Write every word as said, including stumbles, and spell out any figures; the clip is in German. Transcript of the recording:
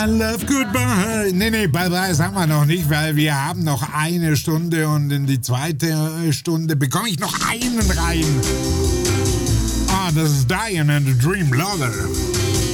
My love, goodbye. Nee, nee, bye-bye sagen wir noch nicht, weil wir haben noch eine Stunde und in die zweite Stunde bekomme ich noch einen rein. Ah, das ist Diane and the Dream Lover.